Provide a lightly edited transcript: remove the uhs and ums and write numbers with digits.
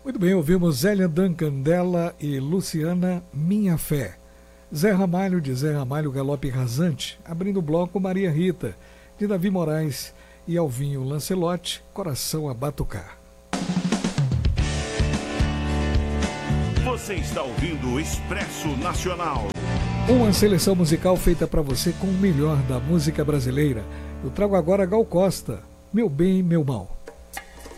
Muito bem, ouvimos Zélia Duncan dela e Luciana Minha Fé. Zé Ramalho de Zé Ramalho Galope Rasante, abrindo o bloco Maria Rita, de Davi Moraes e Alvinho Lancelotti, Coração a Batucar. Você está ouvindo o Expresso Nacional. Uma seleção musical feita para você com o melhor da música brasileira. Eu trago agora Gal Costa, Meu Bem, Meu Mal.